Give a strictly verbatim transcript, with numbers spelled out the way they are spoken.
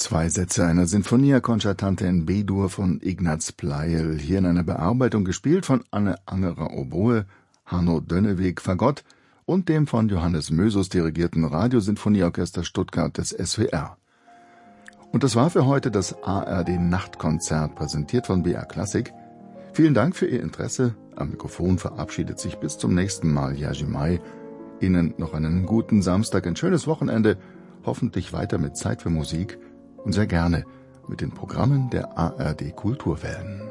Zwei Sätze einer Sinfonia Concertante in B-Dur von Ignaz Pleijel, hier in einer Bearbeitung gespielt von Anne Angerer Oboe, Hanno Dönnewig Fagott und dem von Johannes Mösus dirigierten Radiosinfonieorchester Stuttgart des S W R. Und das war für heute das A R D-Nachtkonzert, präsentiert von B R Klassik. Vielen Dank für Ihr Interesse. Am Mikrofon verabschiedet sich bis zum nächsten Mal Jerzy May. Ihnen noch einen guten Samstag, ein schönes Wochenende, hoffentlich weiter mit Zeit für Musik und sehr gerne mit den Programmen der A R D Kulturwellen.